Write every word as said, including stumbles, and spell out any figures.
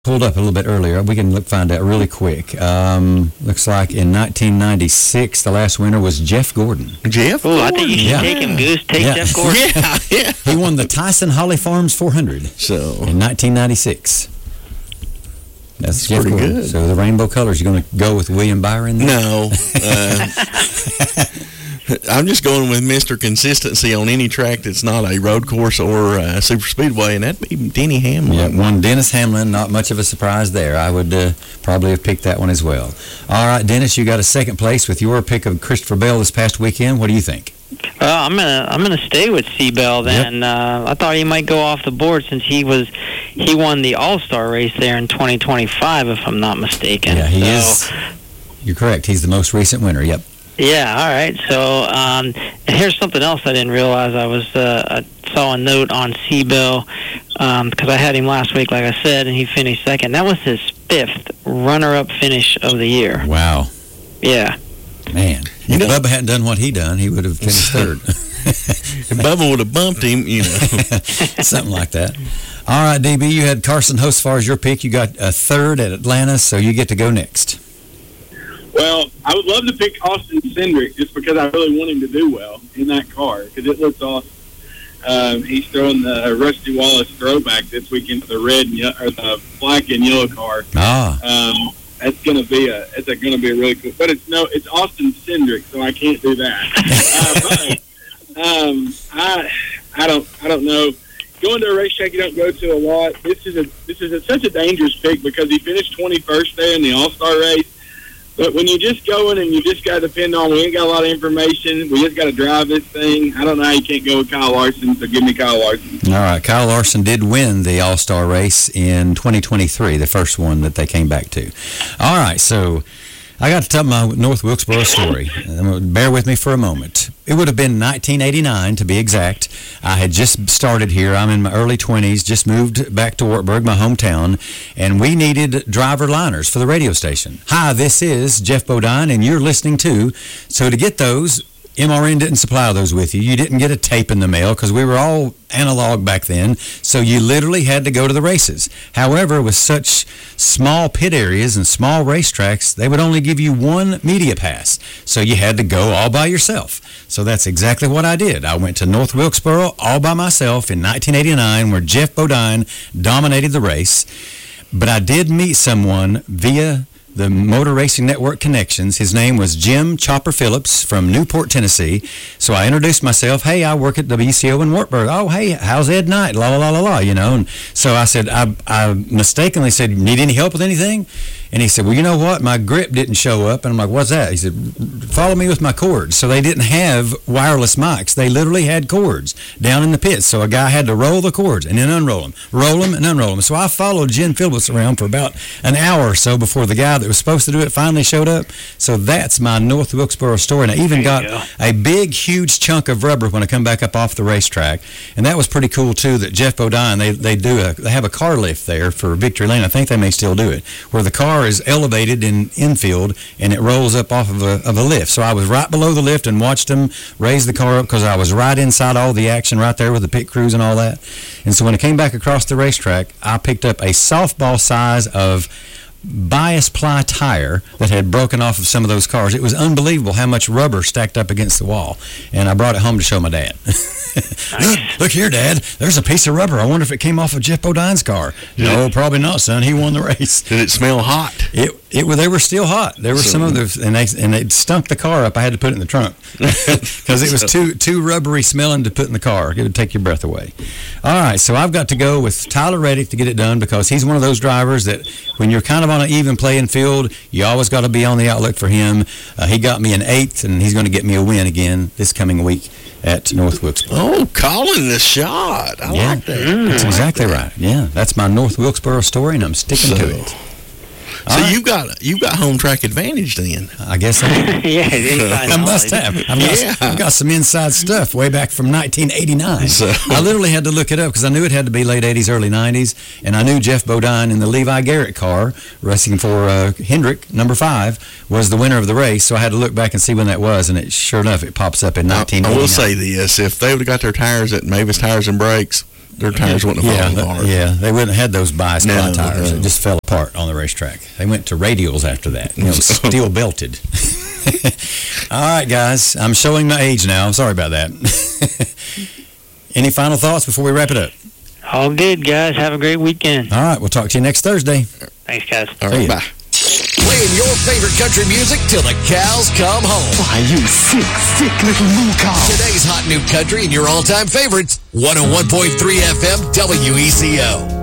pulled up a little bit earlier. We can look find out really quick. Um, looks like in nineteen ninety-six, the last winner was Jeff Gordon. Jeff? Oh, I think you should Yeah. take him, Goose. Take Yeah. Jeff Gordon. Yeah, yeah. He won the Tyson Holly Farms four hundred So in nineteen ninety-six. That's, That's Jeff pretty Gordon. good. So the rainbow colors, you're going to go with William Byron? no. Uh, I'm just going with Mister Consistency on any track that's not a road course or a super speedway, and that'd be Denny Hamlin. Yeah, one Dennis Hamlin. Not much of a surprise there. I would uh, probably have picked that one as well. All right, Dennis, you got a second place with your pick of Christopher Bell this past weekend. What do you think? Well, I'm gonna I'm gonna stay with Seabell then. Yep. Uh, I thought he might go off the board since he was he won the All Star race there in twenty twenty-five, if I'm not mistaken. Yeah, he so, is. You're correct. He's the most recent winner. Yep. Yeah. All right. So um, and here's something else I didn't realize. I was uh, I saw a note on Seabell because um, I had him last week, like I said, and he finished second. That was his fifth runner-up finish of the year. Wow. Yeah. Man, You if know- Bubba hadn't done what he done, he would have finished third. If Bubba would have bumped him, you know. Something like that. All right, D B, you had Carson Host as far as your pick. You got a third at Atlanta, so you get to go next. Well, I would love to pick Austin Cindric just because I really want him to do well in that car because it looks awesome. Um, he's throwing the Rusty Wallace throwback this weekend, the red and ye- or the black and yellow car. Ah, Um, that's gonna be a it's going to be a really cool. But it's no, it's Austin Cindric, so I can't do that. uh, but um, I I don't I don't know. Going to a racetrack you don't go to a lot. This is a this is a, such a dangerous pick because he finished twenty-first there in the All Star race. But when you're just going and you just got to depend on, we ain't got a lot of information. We just got to drive this thing. I don't know how you can't go with Kyle Larson, so give me Kyle Larson. all right. Kyle Larson did win the All-Star race in twenty twenty-three, the first one that they came back to. All right, so I got to tell my North Wilkesboro story. Bear with me for a moment. It would have been nineteen eighty-nine, to be exact. I had just started here. I'm in my early twenties, just moved back to Wartburg, my hometown, and we needed driver liners for the radio station. Hi, this is Jeff Bodine, and you're listening to. So to get those, M R N didn't supply those with you. You didn't get a tape in the mail because we were all analog back then, so you literally had to go to the races. However, with such small pit areas and small racetracks, they would only give you one media pass, so you had to go all by yourself. So that's exactly what I did. I went to North Wilkesboro all by myself in nineteen eighty-nine, where Jeff Bodine dominated the race. But I did meet someone via the Motor Racing Network connections. His name was Jim Chopper Phillips from Newport, Tennessee. So I introduced myself. Hey, I work at W C O in Wartburg. Oh, hey, how's Ed Knight? La, la, la, la, la, you know. And so I said, I, I mistakenly said, need any help with anything? And he said, well, you know what? My grip didn't show up. And I'm like, what's that? He said, follow me with my cords. So they didn't have wireless mics. They literally had cords down in the pits. So a guy had to roll the cords and then unroll them, roll them and unroll them. So I followed Jim Phillips around for about an hour or so before the guy that was supposed to do it finally showed up. So that's my North Wilkesboro story. And I even got go. a big, huge chunk of rubber when I come back up off the racetrack. And that was pretty cool, too, that Jeff Bodine, they, they do a, they have a car lift there for Victory Lane. I think they may still do it, where the car is elevated in infield and it rolls up off of a, of a lift. So I was right below the lift and watched them raise the car up because I was right inside all the action right there with the pit crews and all that. And so when I came back across the racetrack, I picked up a softball size of bias ply tire that had broken off of some of those cars. It was unbelievable how much rubber stacked up against the wall. And I brought it home to show my dad. look, look here, Dad. There's a piece of rubber. I wonder if it came off of Jeff Bodine's car. No, probably not, son. He won the race. Did it smell hot? It it they were still hot. There were So- some of those, and they and they stunk the car up. I had to put it in the trunk because it was too too rubbery smelling to put in the car. It would take your breath away. All right, so I've got to go with Tyler Reddick to get it done because he's one of those drivers that when you're kind of on an even playing field, you always got to be on the outlook for him. Uh, he got me an eighth, and he's going to get me a win again this coming week at North Wilkesboro. Oh, calling the shot. I Yeah, like that. that's I like exactly that. right. Yeah, that's my North Wilkesboro story, and I'm sticking So- to it. So All right. you've got you've got home track advantage then. I guess I do. yeah, inside I must knowledge. have. I've got, Yeah. I've got some inside stuff way back from nineteen eighty-nine. So- I literally had to look it up because I knew it had to be late eighties, early nineties, and I knew Jeff Bodine in the Levi Garrett car, racing for uh, Hendrick, number five, was the winner of the race, so I had to look back and see when that was, and it sure enough, it pops up in I, nineteen I eighty-nine. will say this: if they would have got their tires at Mavis Tires and Brakes, their tires wouldn't have yeah, fallen th- apart. yeah, they wouldn't have had those bias No, ply tires. no. It just fell apart on the racetrack. They went to radials after that. You know, steel belted. All right, guys. I'm showing my age now. I'm sorry about that. Any final thoughts before we wrap it up? All good, guys. Have a great weekend. All right. We'll talk to you next Thursday. Thanks, guys. All See right, ya. bye. Playing your favorite country music till the cows come home. Why, you sick, sick little moo cow. Today's hot new country and your all-time favorites. one oh one point three F M W E C O.